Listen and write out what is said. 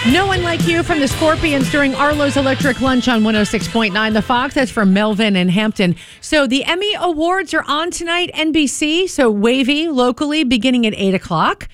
No One Like You from the Scorpions during Arlo's Electric Lunch on 106.9 The Fox. That's from Melvin and Hampton. So the Emmy Awards are on tonight, NBC. So Wavy locally beginning at 8 o'clock.